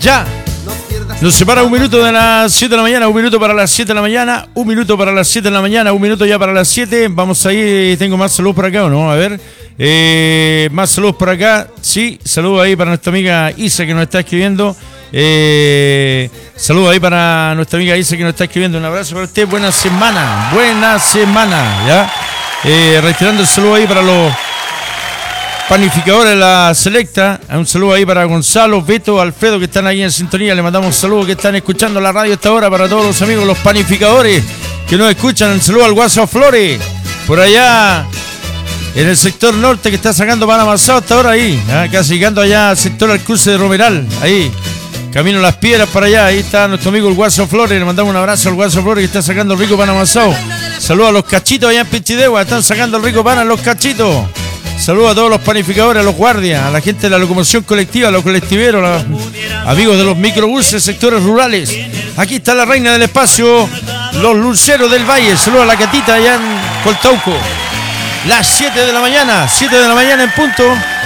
Ya. Nos separa un minuto de las 7 de la mañana, un minuto para las 7 de la mañana, un minuto para las 7 de la mañana, un minuto ya para las 7. Vamos ahí, tengo más saludos por acá, ¿o no? A ver, más saludos por acá. Sí, saludos ahí para nuestra amiga Isa que nos está escribiendo. Saludos ahí para nuestra amiga Isa que nos está escribiendo. Un abrazo para usted, buena semana, ¿ya? Reiterando el saludo ahí para los panificadores de la Selecta. Un saludo ahí para Gonzalo, Beto, Alfredo que están ahí en sintonía. Le mandamos un saludo que están escuchando la radio a esta hora. Para todos los amigos, los panificadores que nos escuchan, un saludo al Guaso Flores por allá en el sector norte que está sacando pan amasado hasta ahora ahí, casi llegando allá al sector al cruce de Romeral, ahí camino a las piedras para allá. Ahí está nuestro amigo el Guaso Flores. Le mandamos un abrazo al Guaso Flores que está sacando el rico pan amasado. Saludos a los cachitos allá en Pichidegua, están sacando el rico pan a los cachitos. Saludos a todos los panificadores, a los guardias, a la gente de la locomoción colectiva, a los colectiveros, a los amigos de los microbuses, sectores rurales. Aquí está la reina del espacio, los luceros del valle. Saludos a la Catita allá en Coltauco. Las 7 de la mañana en punto.